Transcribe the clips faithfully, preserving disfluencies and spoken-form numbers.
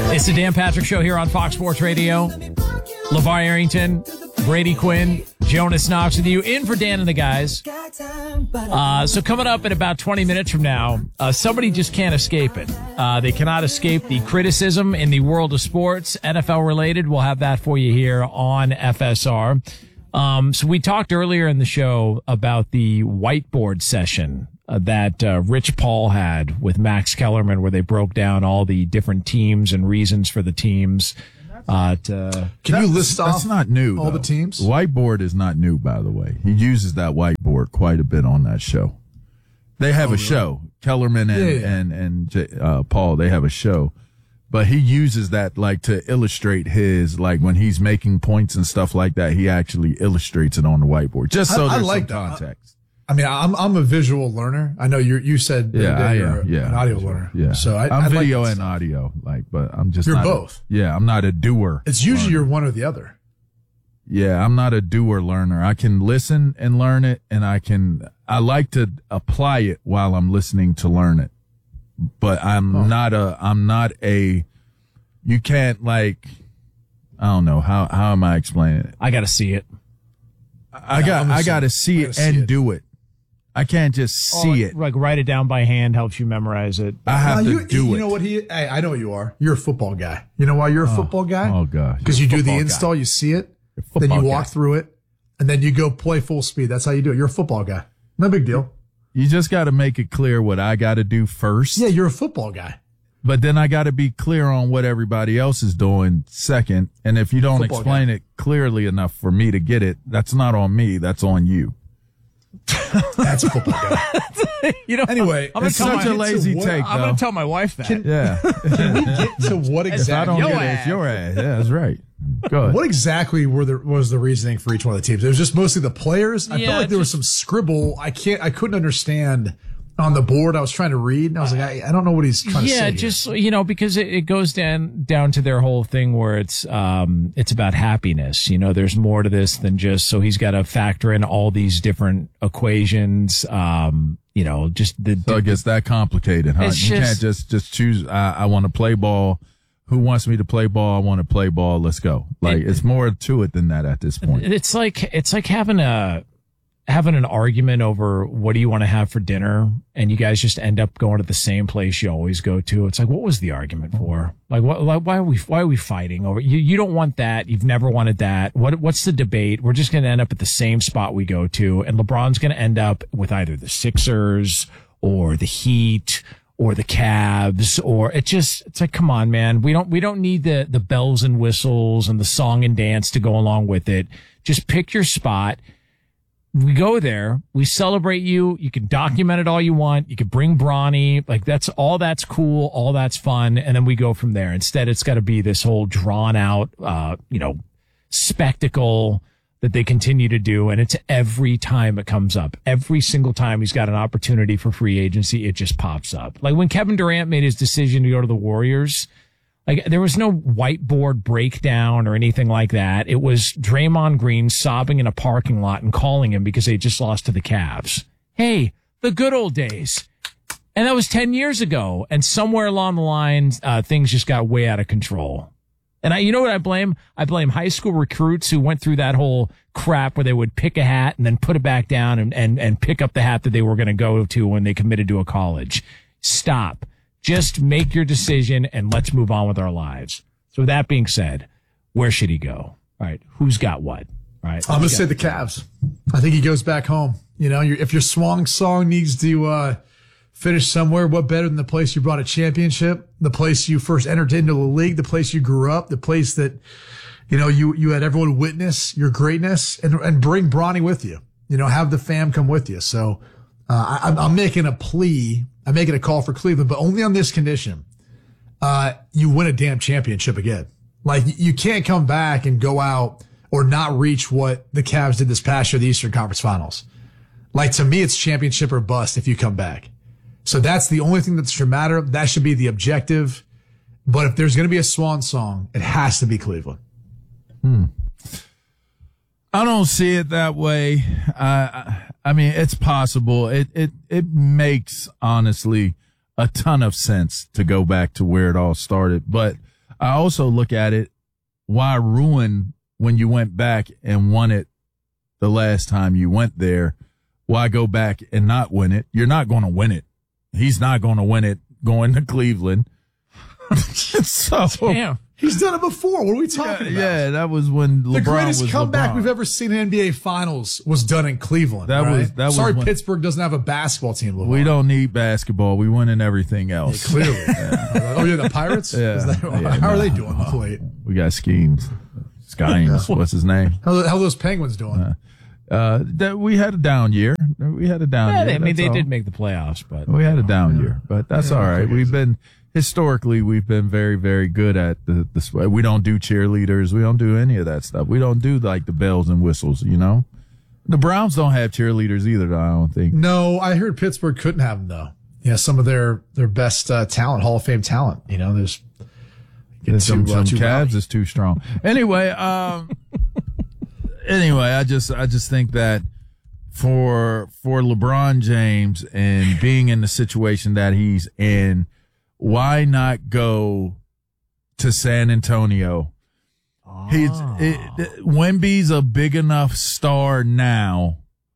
It's the Dan Patrick Show here on Fox Sports Radio. LeVar Arrington, Brady Quinn, Jonas Knox with you, in for Dan and the guys. Uh, so coming up in about twenty minutes from now, uh, somebody just can't escape it. Uh, they cannot escape the criticism in the world of sports, N F L related. We'll have that for you here on F S R. Um, so we talked earlier in the show about the whiteboard session uh, that uh, Rich Paul had with Max Kellerman, where they broke down all the different teams and reasons for the teams. Uh, to, Can that's, you list off that's not new, all though. the teams? Whiteboard is not new, by the way. He uses that whiteboard quite a bit on that show. They have oh, a really? show. Kellerman and, yeah, yeah. and, and uh, Paul, they have a show. But he uses that like to illustrate his, like when he's making points and stuff like that, he actually illustrates it on the whiteboard. Just so I, I there's like some that. context. I mean, I'm I'm a visual learner. I know you you said the Yeah, other I day you're am. Yeah. an audio learner. Yeah. So I, I'm I video like and audio, like, but I'm just You're not both. A, yeah, I'm not a doer. It's usually learner. you're one or the other. Yeah, I'm not a doer learner. I can listen and learn it, and I can, I like to apply it while I'm listening to learn it. But I'm oh. not a, I'm not a, you can't like, I don't know, how, how am I explaining it? I got to see it. I Yeah, got, I'm I the got to same. see I it gotta and see it. do it. I can't just see Oh, it. Like write it down by hand helps you memorize it. I have Now, to you, do you it. know what he? Hey, I know what you are. You're a football guy. You know why you're a football guy? Oh, gosh. Because you do the Football guy. install, you see it, You're a then you football walk guy. through it, and then you go play full speed. That's how you do it. You're a football guy. No big deal. You just got to make it clear what I got to do first. Yeah, you're a football guy. But then I got to be clear on what everybody else is doing second. And if you don't Football explain guy. it clearly enough for me to get it, that's not on me. That's on you. That's a football guy. You know, Anyway, I'm gonna It's tell such my, a lazy what- take, I'm going though. to tell my wife that. Yeah. Can we get to what If I exactly? don't Yo get it, ass. it's your ass. Yeah, that's right. Go ahead. What exactly were the was the reasoning for each one of the teams? It was just mostly the players. I Yeah, felt like there was just- some scribble. I can't. I couldn't understand on the board. I was trying to read, and I was like, I, I don't know what he's trying to say. Yeah, here. just, you know, because it, it goes down down to their whole thing where it's um it's about happiness. You know, there's more to this than just, so he's got to factor in all these different equations. Um, you know, just the, So it gets that complicated, huh? It's You just- can't just, just choose, I, I want to play ball. Who wants me to play ball? I want to play ball. Let's go. Like, It- it's more to it than that at this point. it's like it's like having a having an argument over what do you want to have for dinner, and you guys just end up going to the same place you always go to. It's like, what was the argument for? Like, what? Like, why are we why are we fighting over? You you don't want that. You've never wanted that. What what's the debate? We're just going to end up at the same spot we go to, and LeBron's going to end up with either the Sixers or the Heat or the Cavs, or it just, it's like, come on, man. We don't, we don't need the, the bells and whistles and the song and dance to go along with it. Just pick your spot. We go there. We celebrate you. You can document it all you want. You can bring Bronny. Like, that's all that's cool. All that's fun. And then we go from there. Instead, it's got to be this whole drawn out, uh, you know, spectacle that they continue to do. And it's every time it comes up, every single time he's got an opportunity for free agency, it just pops up. Like when Kevin Durant made his decision to go to the Warriors, like there was no whiteboard breakdown or anything like that. It was Draymond Green sobbing in a parking lot and calling him because they just lost to the Cavs. Hey, the good old days. And that was ten years ago. And somewhere along the line, uh, things just got way out of control. And I, you know what I blame? I blame high school recruits who went through that whole crap where they would pick a hat and then put it back down and, and, and pick up the hat that they were going to go to when they committed to a college. Stop. Just make your decision and let's move on with our lives. So with that being said, where should he go? All right. Who's got what? All right. I'm going to say the Cavs. I think he goes back home. You know, your, if your swan song needs to uh, finish somewhere, what better than the place you brought a championship, the place you first entered into the league, the place you grew up, the place that, you know, you, you had everyone witness your greatness, and, and bring Bronny with you. You know, have the fam come with you. So uh, I, I'm making a plea. I'm making a call for Cleveland, but only on this condition. Uh, you win a damn championship again. Like, you can't come back and go out or not reach what the Cavs did this past year, the Eastern Conference Finals. Like, to me, it's championship or bust if you come back. So that's the only thing that should matter. That should be the objective. But if there's going to be a swan song, it has to be Cleveland. Hmm. I don't see it that way. Uh, I mean, it's possible. It, it, it makes, honestly, a ton of sense to go back to where it all started. But I also look at it, why ruin when you went back and won it the last time you went there? Why go back and not win it? You're not going to win it. He's not going to win it going to Cleveland. so Damn. He's done it before. What are we talking yeah, about? yeah, that was when LeBron The greatest was comeback LeBron. we've ever seen in N B A Finals was done in Cleveland. That right? was- that was Sorry, when- Pittsburgh doesn't have a basketball team. LeVar. We don't need basketball. We win in everything else. Clearly. Oh, yeah, the Pirates? Yeah. Is that, Yeah, how are no. they doing the plate? We got schemes. Schemes. What's his name? How, how are those Penguins doing? Uh, that we had a down year. We had a down Yeah, year. they, I mean, that's they all. did make the playoffs, but We had a down year, but that's Yeah, all right. okay. We've been historically, we've been very, very good at the, the. We don't do cheerleaders. We don't do any of that stuff. We don't do like the bells and whistles. You know, the Browns don't have cheerleaders either. Though, I don't think. No, I heard Pittsburgh couldn't have them, though. Yeah, some of their, their best uh, talent, Hall of Fame talent. You know, there's get Some, too, uh, some too Cavs rowdy. is too strong. Anyway, um, anyway, I just, I just think that for for LeBron James and being in the situation that he's in, why not go to San Antonio? He's it, it, Wemby's a big enough star now.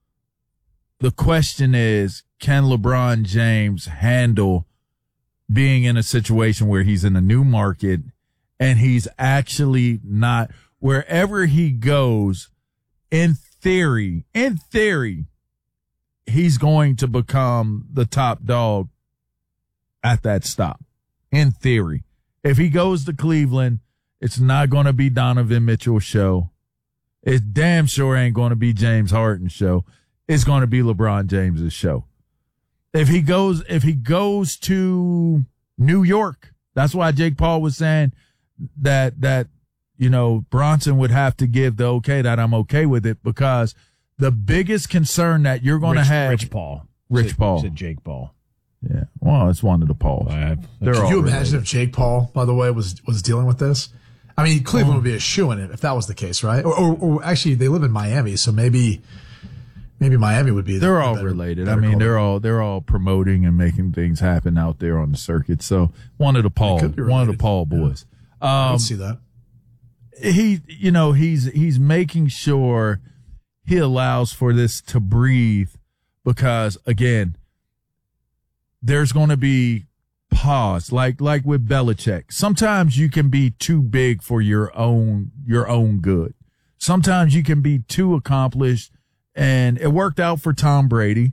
The question is, can LeBron James handle being in a situation where he's in a new market and he's actually not wherever he goes? In theory, in theory, he's going to become the top dog at that stop. In theory, if he goes to Cleveland, it's not going to be Donovan Mitchell's show. It damn sure ain't going to be James Harden's show. It's going to be LeBron James's show. If he goes, if he goes to New York, that's why Jake Paul was saying that, that, you know, Bronson would have to give the okay that I'm okay with it, because the biggest concern that you're going to Rich, have, Rich Paul. Rich Said- Paul. said Jake Paul. yeah, well, it's one of the Pauls. I- They're Can all you related. imagine if Jake Paul, by the way, was was dealing with this? I mean, Cleveland would be a shoo-in if that was the case, right? Or, or, or actually, they live in Miami, so maybe maybe Miami would be. They're the all better- related. I better mean, call. they're all they're all promoting and making things happen out there on the circuit. So one of the Paul, could be one of the related. Paul boys. I Um, can see that. he, you know, he's he's making sure he allows for this to breathe, because again, there's going to be pause, like like with Belichick. Sometimes you can be too big for your own your own good. Sometimes you can be too accomplished, and it worked out for Tom Brady.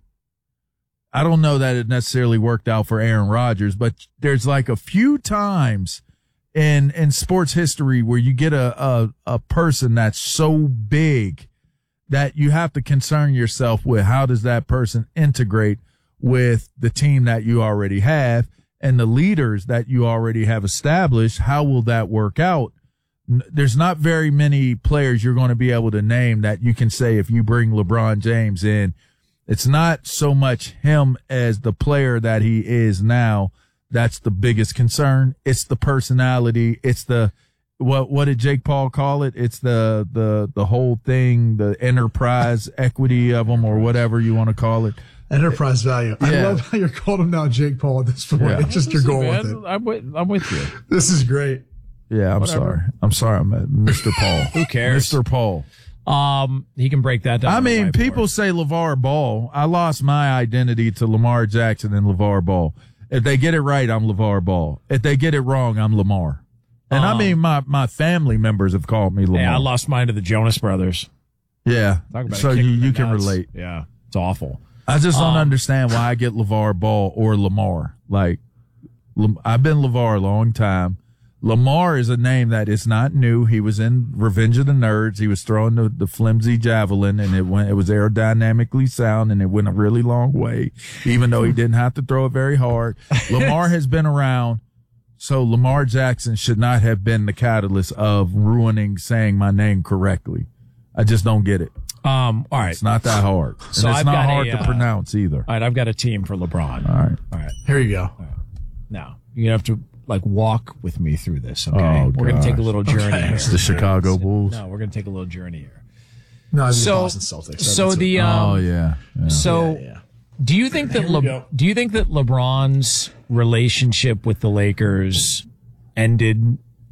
I don't know that it necessarily worked out for Aaron Rodgers, but there's like a few times in in sports history where you get a a, a person that's so big that you have to concern yourself with how does that person integrate with the team that you already have and the leaders that you already have established. How will that work out? N- There's not very many players you're going to be able to name that you can say, if you bring LeBron James in, it's not so much him as the player that he is now. That's the biggest concern. It's the personality. It's the, what, what did Jake Paul call it? It's the, the, the whole thing, the enterprise equity of them, or whatever you want to call it. Enterprise value. I Yeah. love how you're calling him now Jake Paul at this point. Yeah. It's just you're Listen, going man, with it. I'm with, I'm with you. This is great. Yeah, I'm Whatever. sorry. I'm sorry. I'm uh, Mister Paul. Who cares? Mister Paul. Um, he can break that down. I on the mean, whiteboard. people say LeVar Ball. I lost my identity to Lamar Jackson and LeVar Ball. If they get it right, I'm LeVar Ball. If they get it wrong, I'm Lamar. And I Um, mean, my, my family members have called me Lamar. Yeah, I lost mine to the Jonas Brothers. Yeah. Talk about So a kick you, in the you can nuts. relate. Yeah, it's awful. I just don't Um, understand why I get LeVar Ball or Lamar. Like, Lam- I've been LeVar a long time. Lamar is a name that is not new. He was in Revenge of the Nerds. He was throwing the, the flimsy javelin, and it went, it was aerodynamically sound, and it went a really long way, even though he didn't have to throw it very hard. Lamar has been around, so Lamar Jackson should not have been the catalyst of ruining saying my name correctly. I just don't get it. Um, all right. It's not that hard. And So it's I've not got hard a, to uh, pronounce either. All right, I've got a team for LeBron. All right. All right. Here you go. Now, you're going to have to, like, walk with me through this, okay? Oh, we're going to take a gosh. little journey Okay. here. It's The Chicago Bulls. No, we're going to take a little journey here. No, it's So, Boston Celtics. so That's the, it. um, Oh yeah. yeah. so Yeah, yeah. do you think that, Here we Le- go. do you think that LeBron's relationship with the Lakers ended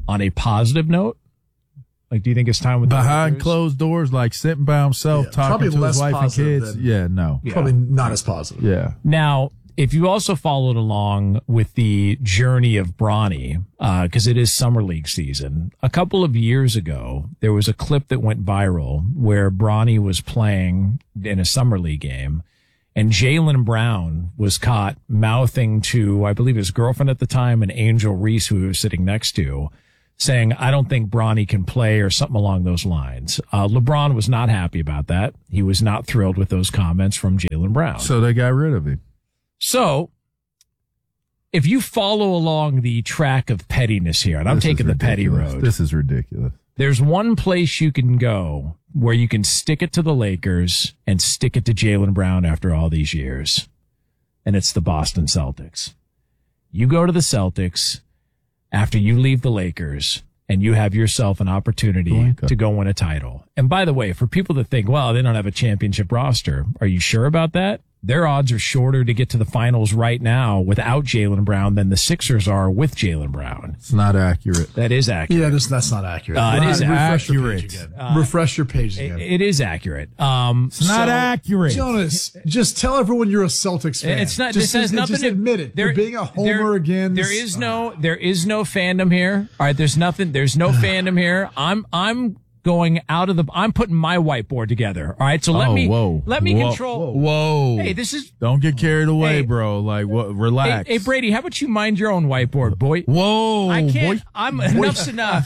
on a positive note? Like, do you think it's time with the behind Lakers? closed doors, like sitting by himself, Yeah, talking probably to his less wife and positive kids? than- Yeah, no. Yeah. Probably not as positive. Yeah. Now, if you also followed along with the journey of Bronny, because it is summer league season, a couple of years ago, there was a clip that went viral where Bronny was playing in a summer league game, and Jaylen Brown was caught mouthing to, I believe, his girlfriend at the time, and Angel Reese, who he was sitting next to, saying, I don't think Bronny can play, or something along those lines. Uh, LeBron was not happy about that. He was not thrilled with those comments from Jaylen Brown. So they got rid of him. So, if you follow along the track of pettiness here, and I'm This taking is the petty ridiculous. road, This is ridiculous. there's one place you can go where you can stick it to the Lakers and stick it to Jaylen Brown after all these years, and it's the Boston Celtics. You go to the Celtics after you leave the Lakers, and you have yourself an opportunity Blanca. to go win a title. And by the way, for people that think, well, they don't have a championship roster, are you sure about that? Their odds are shorter to get to the finals right now without Jaylen Brown than the Sixers are with Jaylen Brown. It's not accurate. That is accurate. Yeah, this, that's not accurate. Uh, it is Refresh your accurate. page again. Refresh your page again. It, it is accurate. Um, It's not so- accurate. Jonas, just tell everyone you're a Celtics fan. It's not. Just, This has just, nothing just to admit it. There, You're being a homer there- again. There is no. There is no fandom here. All right. There's nothing. There's no fandom here. I'm. I'm going out of the. I'm putting my whiteboard together. All right. So let oh, me. whoa. Let me whoa. control. Whoa. Hey, this is. Don't get carried away, Hey. bro. Like, what? Hey, Relax. hey, Brady. How about you mind your own whiteboard, boy? Whoa. I can't. boy. I'm enough's enough.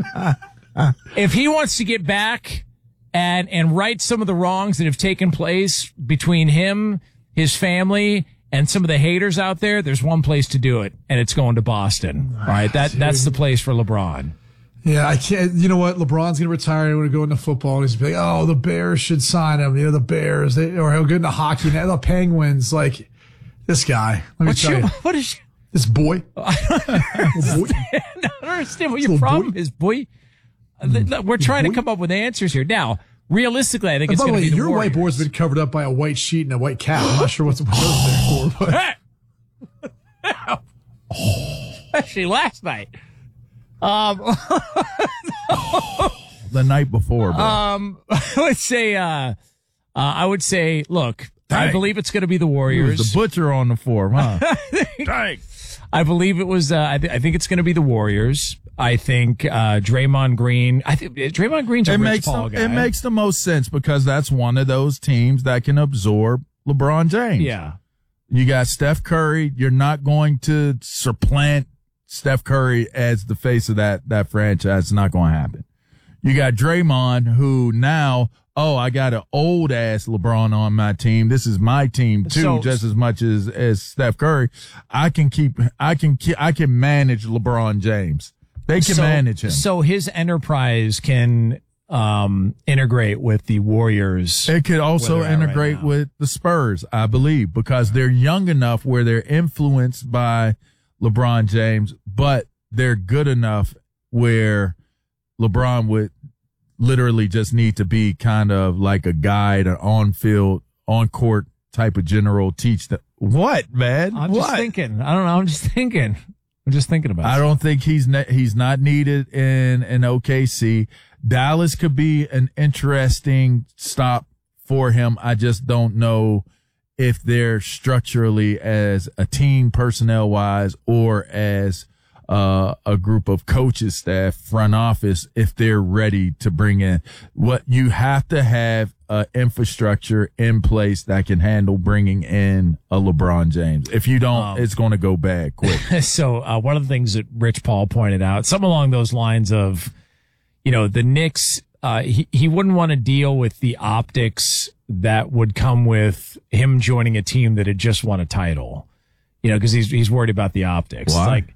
If he wants to get back and and right some of the wrongs that have taken place between him, his family, and some of the haters out there, there's one place to do it, and it's going to Boston. All right, that that's the place for LeBron. Yeah, I can't. You know what? LeBron's going to retire and going to go into football. And he's going to be like, oh, the Bears should sign him. You know, the Bears. They, or he'll get into hockey now. The Penguins. Like, this guy. Let me What's tell your, you. what is? This boy. I don't understand what your Little problem boy. is, boy. We're trying to come up with answers here. Now, realistically, I think And it's by the going way, to be the your Warriors. whiteboard's been covered up by a white sheet and a white cap. I'm not sure what's what those there for. But. Especially last night. Um, The night before, bro. um, I would say, uh, uh, I would say, look, I Dang. believe it's going to be the He was Warriors. the butcher on the form, huh? Dang. I believe it was. Uh, I, th- I think it's going to be the Warriors. I think uh, Draymond Green. I think Draymond Green's a It Rich makes Paul the, guy. it makes the most sense because that's one of those teams that can absorb LeBron James. yeah. You got Steph Curry. You're not going to supplant Steph Curry as the face of that, that franchise. It's not going to happen. You got Draymond, who now, oh, I got an old ass LeBron on my team. This is my team too, So- just as much as, as Steph Curry. I can keep, I can, keep, I can manage LeBron James. They can so, manage him. So his enterprise can um, integrate with the Warriors. It could also where they're at right integrate now. with the Spurs, I believe, because they're young enough where they're influenced by LeBron James, but they're good enough where LeBron would literally just need to be kind of like a guide, an on-field, on-court type of general, teach them. What, man? I'm what? just thinking. I don't know. I'm just thinking. I'm just thinking about I it. don't think he's ne- he's not needed in in O K C. Dallas could be an interesting stop for him. I just don't know if they're structurally as a team, personnel wise, or as uh, a group of coaches, staff, front office, if they're ready to bring in. What you have to have uh, infrastructure in place that can handle bringing in a LeBron James. If you don't, Um, it's going to go bad quick. So uh, one of the things that Rich Paul pointed out, something along those lines of, you know, the Knicks, uh, he, he wouldn't want to deal with the optics that would come with him joining a team that had just won a title, you know, because he's, he's worried about the optics. Why? It's like,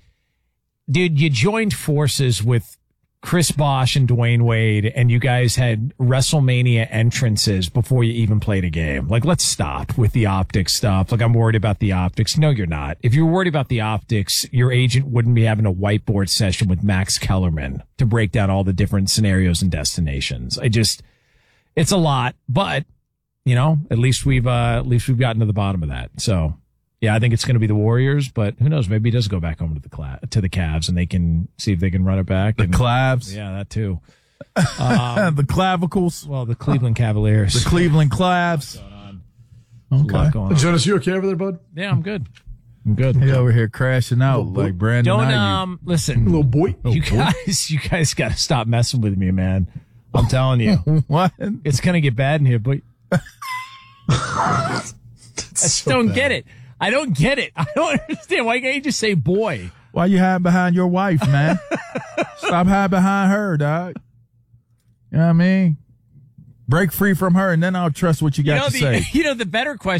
dude, you joined forces with Chris Bosh and Dwayne Wade, and you guys had WrestleMania entrances before you even played a game. Like, let's stop with the optics stuff. Like, I'm worried about the optics. No, you're not. If you're worried about the optics, your agent wouldn't be having a whiteboard session with Max Kellerman to break down all the different scenarios and destinations. I just, it's a lot, but, you know, at least we've, uh, at least we've gotten to the bottom of that. So, Yeah, I think it's going to be the Warriors, but who knows? Maybe he does go back home to the Cla- to the Cavs, and they can see if they can run it back. The and, Clavs. Yeah, that too. Um, the clavicles. well, the Cleveland Cavaliers. The Cleveland Clavs. There's a lot going on. Jonas, you okay over there, bud? Yeah, I'm good. I'm good. He over here crashing out Little like Brandon Don't Ayuk. um listen, Little boy. you guys, you guys got to stop messing with me, man. I'm telling you, What? it's gonna get bad in here. But I just don't get it. I don't get it. I don't understand. Why can't you just say boy? Why you hiding behind your wife, man? Stop hiding behind her, dog. You know what I mean? Break free from her, and then I'll trust what you got You know, to the, say. you know, the better question.